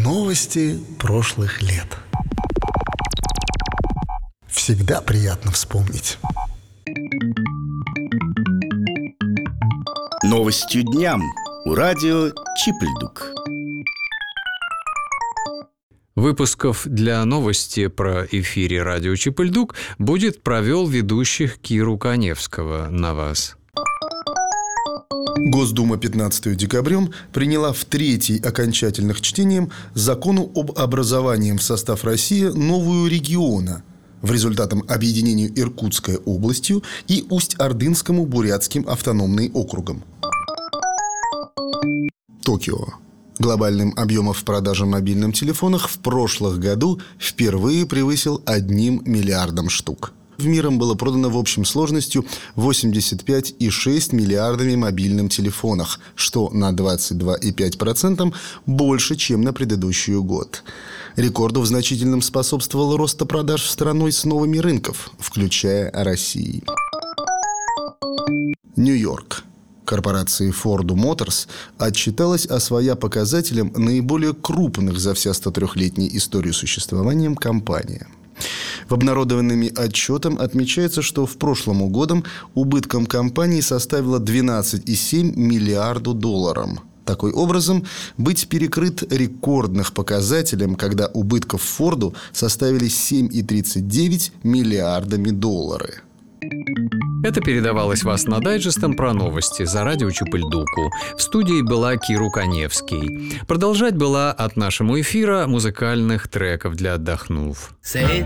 Новости прошлых лет. Всегда приятно вспомнить. Новостью дням у радио Чипльдук. Выпусков для новости про эфире радио Чипльдук будет провел ведущих Киру Каневского на вас. Госдума 15 декабрем приняла в третий окончательных чтением закону об образовании в состав России новую региона в результатом объединению Иркутской областью и Усть-Ордынскому бурятским автономным округом. Токио. Глобальным объемом в продаже мобильных телефонов в прошлом году впервые превысил 1 миллиардом штук. В миром было продано в общем сложностью 85,6 миллиардами мобильных телефонов, что на 22,5% больше, чем на предыдущий год. Рекорду в значительном способствовал рост продаж страной с новыми рынков, включая Россию. Нью-Йорк. Корпорация Ford Motors отчиталась о своих показателях наиболее крупных за вся 103-летнюю историю существования компании. В обнародованном отчетом отмечается, что в прошлом году убытком компании составило 12,7 миллиарда долларов. Таким образом, быть перекрыт рекордных показателем, когда убытков Форду составили 7,39 миллиардами долларов. Это передавалось вас на дайджестом про новости за радио Чипльдуку. В студии была Киру Каневский. Продолжать была от нашего эфира музыкальных треков для отдохнув. Say